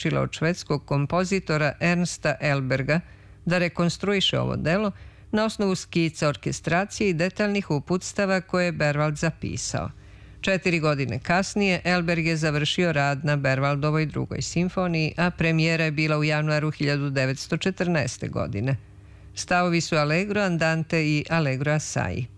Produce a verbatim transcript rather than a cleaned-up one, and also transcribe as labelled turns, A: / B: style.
A: tražila od švedskog kompozitora Ernsta Elberga da rekonstruiše ovo delo na osnovu skica orkestracije i detaljnih uputstava koje je Berwald zapisao. Četiri godine kasnije Elberg je završio rad na Berwaldovoj drugoj simfoniji, a premijera je bila u januaru hiljadu devetsto četrnaeste. godine. Stavovi su Allegro andante i Allegro assai.